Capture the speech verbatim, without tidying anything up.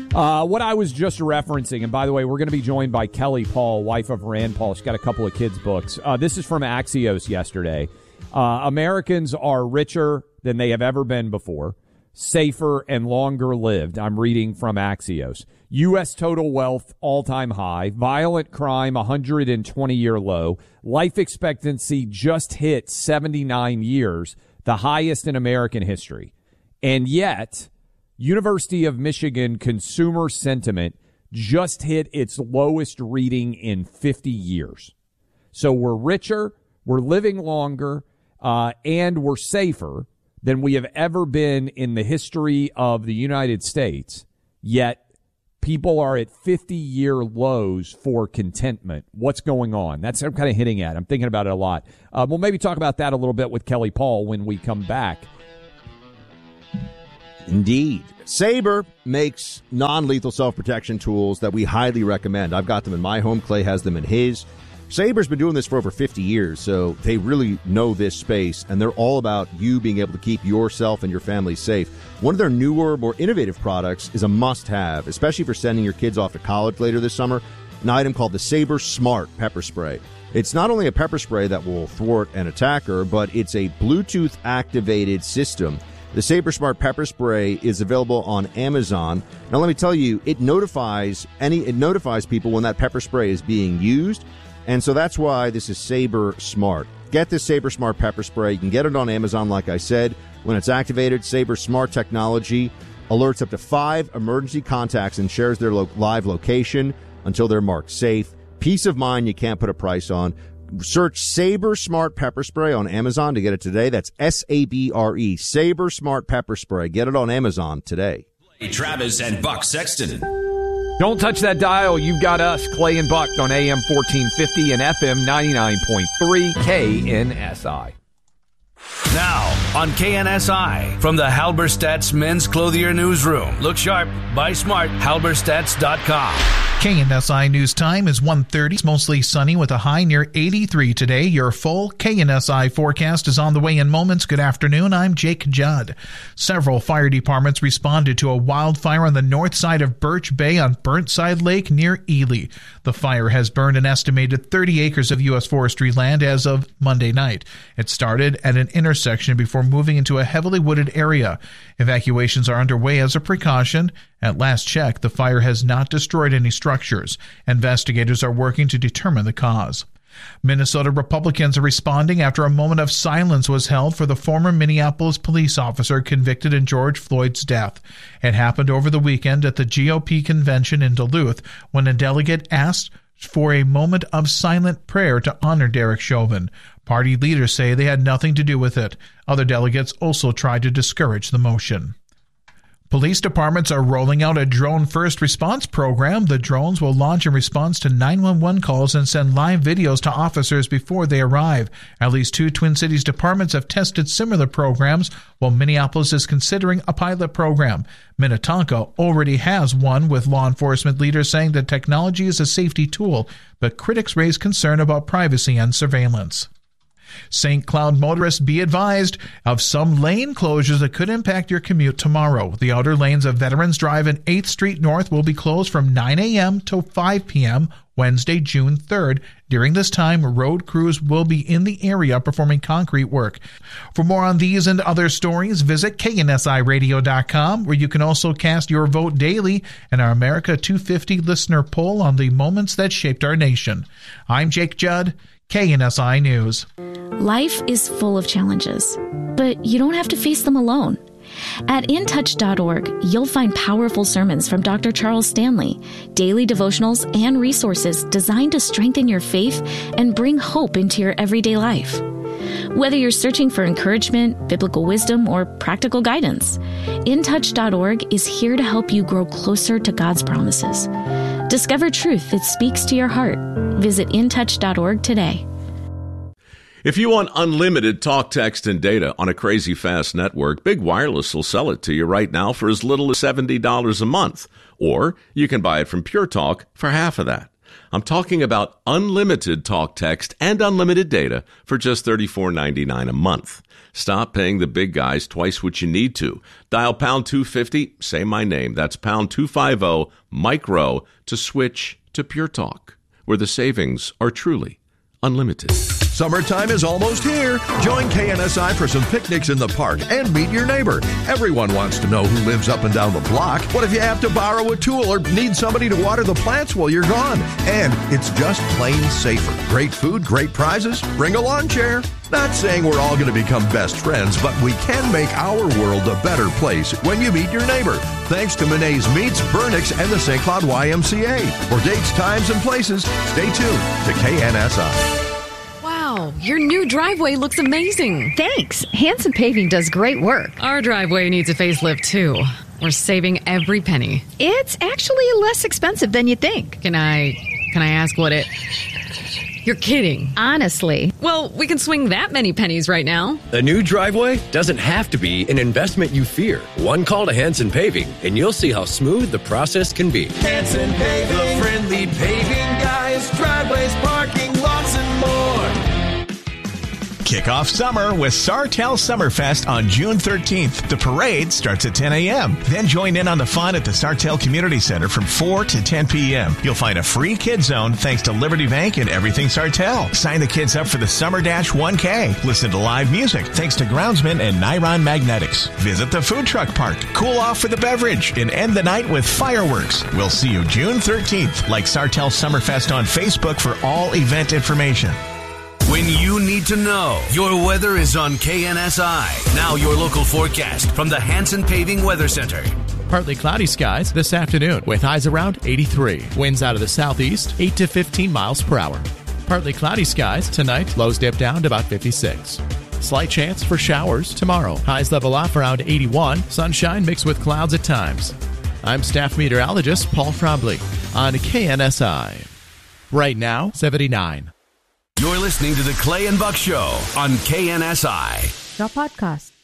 Uh, what I was just referencing, and by the way, we're going to be joined by Kelly Paul, wife of Rand Paul. She's got a couple of kids' books. Uh, this is from Axios yesterday. Uh, Americans are richer than they have ever been before, safer and longer lived. I'm reading from Axios. U S total wealth all-time high, violent crime one hundred twenty-year low, life expectancy just hit seventy-nine years, the highest in American history. And yet, University of Michigan consumer sentiment just hit its lowest reading in fifty years. So we're richer, we're living longer, uh, and we're safer than we have ever been in the history of the United States, yet people are at fifty-year lows for contentment. What's going on? That's what I'm kind of hitting at. I'm thinking about it a lot. Uh, we'll maybe talk about that a little bit with Kelly Paul when we come back. Indeed. Sabre makes non-lethal self-protection tools that we highly recommend. I've got them in my home. Clay has them in his. Sabre's been doing this for over fifty years, so they really know this space, and they're all about you being able to keep yourself and your family safe. One of their newer, more innovative products is a must-have, especially for sending your kids off to college later this summer, an item called the Sabre Smart Pepper Spray. It's not only a pepper spray that will thwart an attacker, but it's a Bluetooth-activated system. The Sabre Smart Pepper Spray is available on Amazon. Now, let me tell you, it notifies any it notifies people when that pepper spray is being used, and so that's why this is Sabre Smart. Get this Sabre Smart Pepper Spray. You can get it on Amazon, like I said. When it's activated, Sabre Smart technology alerts up to five emergency contacts and shares their lo- live location until they're marked safe. Peace of mind you can't put a price on. Search Sabre Smart Pepper Spray on Amazon to get it today. That's S A B R E, Sabre Smart Pepper Spray. Get it on Amazon today. Travis and Buck Sexton. Don't touch that dial. You've got us, Clay and Buck, on A M fourteen fifty and F M ninety-nine point three K N S I. Now on K N S I from the Halberstadt's Men's Clothier Newsroom. Look sharp, buy smart, halberstadts dot com. K N S I News Time is one thirty. It's mostly sunny with a high near eighty-three today. Your full K N S I forecast is on the way in moments. Good afternoon. I'm Jake Judd. Several fire departments responded to a wildfire on the north side of Birch Bay on Burnside Lake near Ely. The fire has burned an estimated thirty acres of U S forestry land as of Monday night. It started at an intersection before moving into a heavily wooded area. Evacuations are underway as a precaution. At last check, the fire has not destroyed any structures. Investigators are working to determine the cause. Minnesota Republicans are responding after a moment of silence was held for the former Minneapolis police officer convicted in George Floyd's death. It happened over the weekend at the G O P convention in Duluth when a delegate asked for a moment of silent prayer to honor Derek Chauvin. Party leaders say they had nothing to do with it. Other delegates also tried to discourage the motion. Police departments are rolling out a drone first response program. The drones will launch in response to nine one one calls and send live videos to officers before they arrive. At least two Twin Cities departments have tested similar programs, while Minneapolis is considering a pilot program. Minnetonka already has one, with law enforcement leaders saying that technology is a safety tool, but critics raise concern about privacy and surveillance. Saint Cloud motorists, be advised of some lane closures that could impact your commute tomorrow. The outer lanes of Veterans Drive and eighth Street North will be closed from nine a.m. to five p.m. Wednesday, June third. During this time, road crews will be in the area performing concrete work. For more on these and other stories, visit K N S I radio dot com, where you can also cast your vote daily in our America two fifty listener poll on the moments that shaped our nation. I'm Jake Judd, K N S I News. Life is full of challenges, but you don't have to face them alone. At in touch dot org, you'll find powerful sermons from Doctor Charles Stanley, daily devotionals, and resources designed to strengthen your faith and bring hope into your everyday life. Whether you're searching for encouragement, biblical wisdom, or practical guidance, in touch dot org is here to help you grow closer to God's promises. Discover truth that speaks to your heart. Visit in touch dot org today. If you want unlimited talk, text, and data on a crazy fast network, Big Wireless will sell it to you right now for as little as seventy dollars a month. Or you can buy it from Pure Talk for half of that. I'm talking about unlimited talk, text, and unlimited data for just thirty-four ninety-nine a month. Stop paying the big guys twice what you need to. Dial pound two fifty, say my name. That's pound two fifty, micro, to switch to Pure Talk, where the savings are truly unlimited. Summertime is almost here. Join K N S I for some picnics in the park and meet your neighbor. Everyone wants to know who lives up and down the block. What if you have to borrow a tool or need somebody to water the plants while you're gone? And it's just plain safer. Great food, great prizes. Bring a lawn chair. Not saying we're all going to become best friends, but we can make our world a better place when you meet your neighbor. Thanks to Monet's Meats, Burnix, and the Saint Cloud Y M C A. For dates, times, and places, stay tuned to K N S I. Wow, your new driveway looks amazing. Thanks. Hanson Paving does great work. Our driveway needs a facelift, too. We're saving every penny. It's actually less expensive than you think. Can I, can I ask what it... You're kidding. Honestly. Well, we can swing that many pennies right now. A new driveway doesn't have to be an investment you fear. One call to Hanson Paving, and you'll see how smooth the process can be. Hanson Paving, the friendly paving guys, driveways, parking, lots and more. Kick off summer with Sartell Summerfest on June thirteenth. The parade starts at ten a.m. Then join in on the fun at the Sartell Community Center from four to ten p.m. You'll find a free kid zone thanks to Liberty Bank and Everything Sartell. Sign the kids up for the Summer Dash one K. Listen to live music thanks to Groundsman and Niron Magnetics. Visit the food truck park. Cool off with a beverage and end the night with fireworks. We'll see you June thirteenth. Like Sartell Summerfest on Facebook for all event information. When you need to know, your weather is on K N S I. Now your local forecast from the Hanson Paving Weather Center. Partly cloudy skies this afternoon with highs around eighty-three. Winds out of the southeast, eight to fifteen miles per hour. Partly cloudy skies tonight, lows dip down to about fifty-six. Slight chance for showers tomorrow. Highs level off around eighty-one. Sunshine mixed with clouds at times. I'm staff meteorologist Paul Frobley on K N S I. Right now, seventy-nine. You're listening to the Clay and Buck Show on K N S I. The podcast.